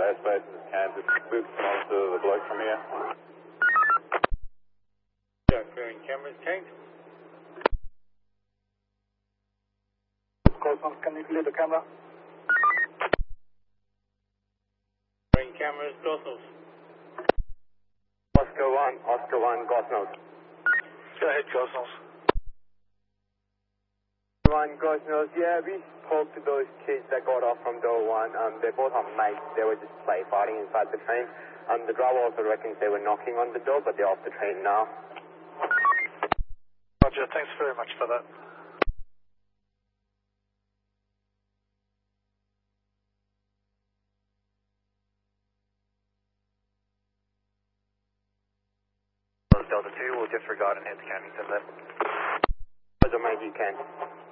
airspace in Kansas. Luke, to the bloke from here. Yeah, clearing cameras, Kate. Cosmos, can you clear the camera? Clearing cameras, Cosmos. Oscar 1, Gosnells. Go ahead, Cosmos. 1, Gosnells, yeah, we spoke to those kids that got off from door 1. They're both our mates. They were just play fighting inside the train. The driver also reckons they were knocking on the door, but they're off the train now. Roger, thanks very much for that. Delta 2 will disregard and head to Camington then. Roger, mate, you can.